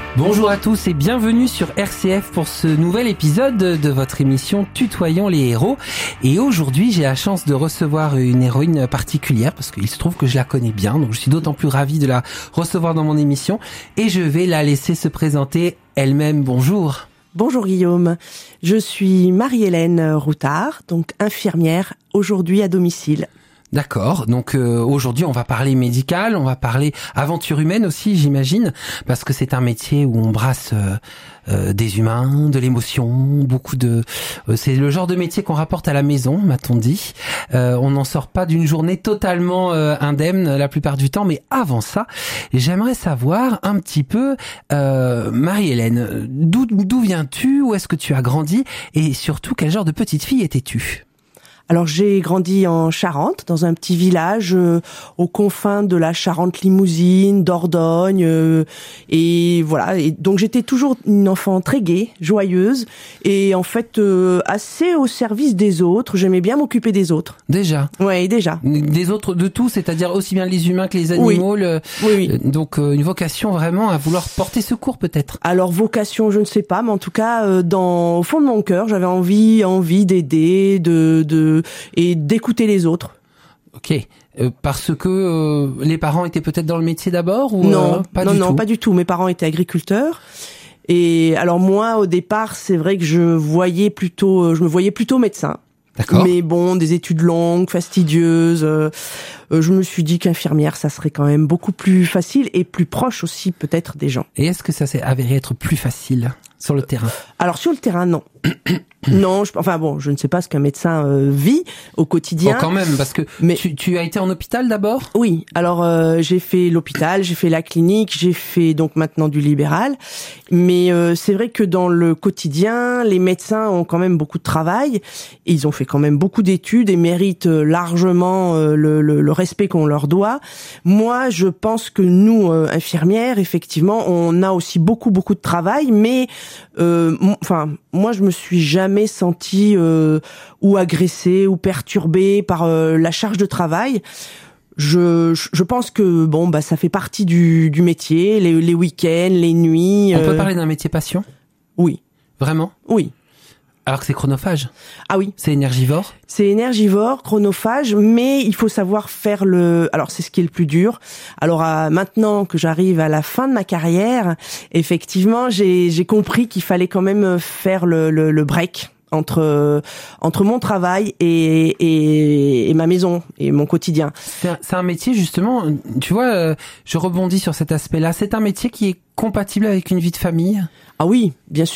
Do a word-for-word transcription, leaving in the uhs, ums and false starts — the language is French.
Bonjour à tous et bienvenue sur R C F pour ce nouvel épisode de votre émission Tutoyons les héros. Et aujourd'hui, j'ai la chance de recevoir une héroïne particulière parce qu'il se trouve que je la connais bien, donc je suis d'autant plus ravi de la recevoir dans mon émission et je vais la laisser se présenter elle-même. Bonjour. Bonjour Guillaume, je suis Marie-Hélène Routard, donc infirmière aujourd'hui à domicile. D'accord, donc euh, aujourd'hui on va parler médical, on va parler aventure humaine aussi j'imagine, parce que c'est un métier où on brasse euh, euh, des humains, de l'émotion, beaucoup de... Euh, c'est le genre de métier qu'on rapporte à la maison, m'a-t-on dit. Euh, on n'en sort pas d'une journée totalement euh, indemne la plupart du temps, mais avant ça, j'aimerais savoir un petit peu, euh, Marie-Hélène, d'où, d'où viens-tu, où est-ce que tu as grandi, et surtout quel genre de petite fille étais-tu ? Alors j'ai grandi en Charente, dans un petit village euh, aux confins de la Charente-Limousine, Dordogne, euh, et voilà. Et donc j'étais toujours une enfant très gaie, joyeuse, et en fait euh, assez au service des autres. J'aimais bien m'occuper des autres. Déjà. Ouais, déjà. Des autres, de tout, c'est-à-dire aussi bien les humains que les animaux. Oui. Le, oui, oui. Donc euh, une vocation vraiment à vouloir porter secours peut-être. Alors vocation, je ne sais pas, mais en tout cas, euh, dans au fond de mon cœur, j'avais envie, envie d'aider, de, de et d'écouter les autres. Ok, euh, parce que euh, les parents étaient peut-être dans le métier d'abord ou non, euh, pas non, du non, tout. pas du tout. Mes parents étaient agriculteurs. Et alors moi, au départ, c'est vrai que je voyais plutôt, je me voyais plutôt médecin. D'accord. Mais bon, des études longues, fastidieuses. Euh, euh, je me suis dit qu'infirmière, ça serait quand même beaucoup plus facile et plus proche aussi peut-être des gens. Et est-ce que ça s'est avéré être plus facile sur le terrain ? Alors sur le terrain, non. Non, je, enfin bon, je ne sais pas ce qu'un médecin euh, vit au quotidien. Oh, quand même, parce que mais, tu, tu as été en hôpital d'abord ? Oui, alors euh, j'ai fait l'hôpital, j'ai fait la clinique, j'ai fait donc maintenant du libéral. Mais euh, c'est vrai que dans le quotidien, les médecins ont quand même beaucoup de travail. Et ils ont fait quand même beaucoup d'études et méritent largement euh, le, le, le respect qu'on leur doit. Moi, je pense que nous, euh, infirmières, effectivement, on a aussi beaucoup, beaucoup de travail. Mais, euh, enfin, moi, je me suis jamais sentie euh, ou agressée ou perturbée par euh, la charge de travail. Je, je pense que bon, bah, ça fait partie du, du métier, les, les week-ends, les nuits. On euh... peut parler d'un métier passion ? Oui. Vraiment ? Oui. Alors que c'est chronophage ? Ah oui. C'est énergivore ? C'est énergivore, chronophage, mais il faut savoir faire le... Alors, c'est ce qui est le plus dur. Alors, à... maintenant que j'arrive à la fin de ma carrière, effectivement, j'ai, j'ai compris qu'il fallait quand même faire le, le, le break entre entre mon travail et, et, et ma maison et mon quotidien. C'est un, c'est un métier, justement, tu vois, euh, je rebondis sur cet aspect-là. C'est un métier qui est compatible avec une vie de famille ? Ah oui, bien sûr.